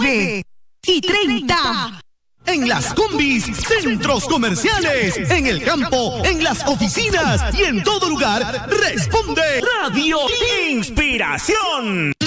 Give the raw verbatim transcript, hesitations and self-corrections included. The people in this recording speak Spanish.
veinte y treinta. En las combis, centros comerciales, en el campo, en las oficinas y en todo lugar, responde Radio Inspiración.